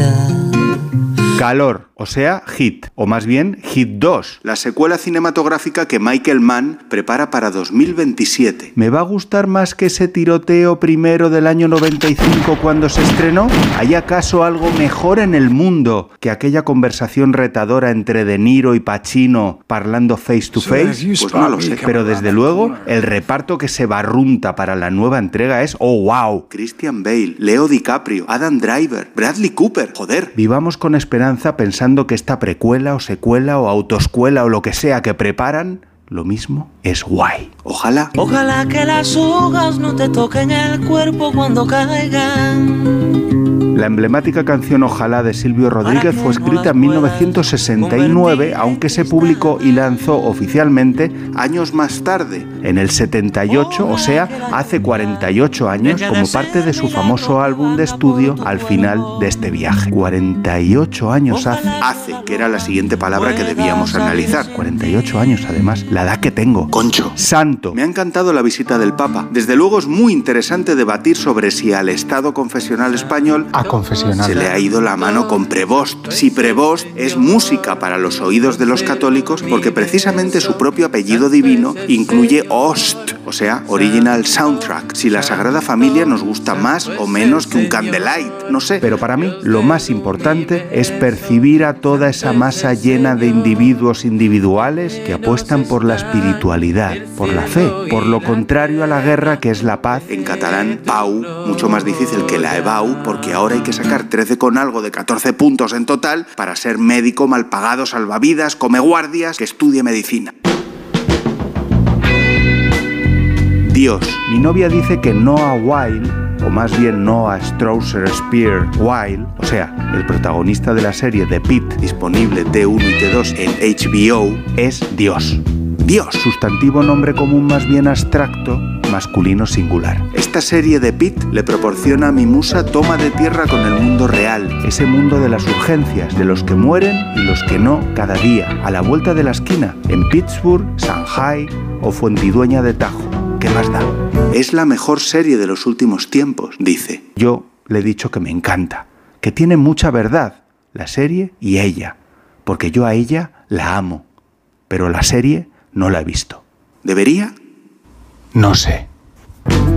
caiga. Calor, o sea, Hit, o más bien Hit 2, la secuela cinematográfica que Michael Mann prepara para 2027. ¿Me va a gustar más que ese tiroteo primero del año 95 cuando se estrenó? ¿Hay acaso algo mejor en el mundo que aquella conversación retadora entre De Niro y Pacino parlando face to face? Pues no lo sé, pero desde luego el reparto que se barrunta para la nueva entrega es ¡oh, wow! Christian Bale, Leo DiCaprio, Adam Driver, Bradley Cooper, joder. Vivamos con esperanza pensando que esta precuela o secuela o autoescuela o lo que sea que preparan, lo mismo es guay. Ojalá. Ojalá que las hojas no te toquen el cuerpo cuando caigan. La emblemática canción Ojalá de Silvio Rodríguez fue escrita en 1969, aunque se publicó y lanzó oficialmente años más tarde, en el 78, o sea, hace 48 años, como parte de su famoso álbum de estudio Al final de este viaje. 48 años hace, que era la siguiente palabra que debíamos analizar. 48 años además, la edad que tengo. Concho. Santo. Me ha encantado la visita del Papa. Desde luego es muy interesante debatir sobre si al Estado confesional español se le ha ido la mano con Prevost. Si Prevost es música para los oídos de los católicos, porque precisamente su propio apellido divino incluye Ost, o sea, Original Soundtrack. Si la Sagrada Familia nos gusta más o menos que un Candlelight, no sé. Pero para mí lo más importante es percibir a toda esa masa llena de individuos individuales que apuestan por la espiritualidad, por la fe, por lo contrario a la guerra que es la paz. En catalán, pau, mucho más difícil que la ebau, porque ahora hay que sacar 13 con algo de 14 puntos en total para ser médico, mal pagado, salvavidas, come guardias, que estudie medicina. Dios. Mi novia dice que Noah Wyle, o más bien Noah Strasser Spear Wyle, o sea, el protagonista de la serie The Pitt, disponible T1 y T2 en HBO, es Dios. Dios, sustantivo nombre común más bien abstracto, masculino singular. Esta serie de Pitt le proporciona a mi musa toma de tierra con el mundo real, ese mundo de las urgencias, de los que mueren y los que no cada día, a la vuelta de la esquina, en Pittsburgh, Shanghai o Fuentidueña de Tajo. ¿Qué más da? Es la mejor serie de los últimos tiempos, dice. Yo le he dicho que me encanta, que tiene mucha verdad, la serie y ella, porque yo a ella la amo, pero la serie no la he visto. ¿Debería? No sé.